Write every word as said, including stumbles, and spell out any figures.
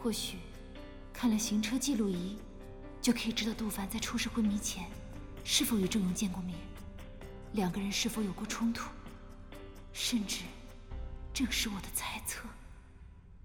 或许看了行车记录仪，就可以知道杜凡在出事昏迷前是否与郑勇见过面，两个人是否有过冲突，甚至正是我的猜测。